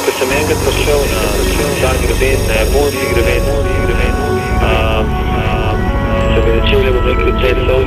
ko sem enkrat prišel na ta greben, na japonski greben, so ga začeli, bom rekel, cel